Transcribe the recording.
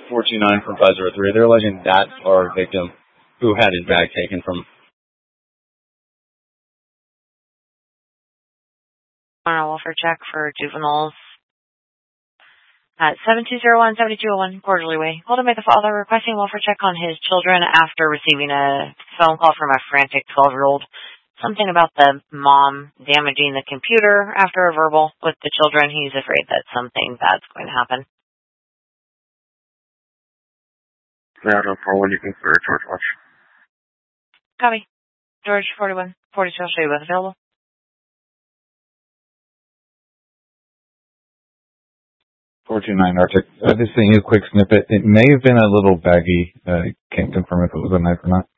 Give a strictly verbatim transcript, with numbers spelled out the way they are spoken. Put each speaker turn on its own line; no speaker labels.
four two nine from five zero three. They're alleging that our victim, who had his bag taken from.
On a welfare check for juveniles at seven two zero one, seven two zero one Quarterly Way. Hold on by the father requesting welfare check on his children after receiving a phone call from a frantic twelve-year-old. Something about the mom damaging the computer after a verbal with the children. He's afraid that something bad's going to happen.
Yeah, no problem. You can clear George Watch.
Copy. George, forty-one, forty-two, I'll show you both available.
four two nine Arctic. Uh, just seeing a quick snippet. It may have been a little baggy. I uh, can't confirm if it was a knife or not.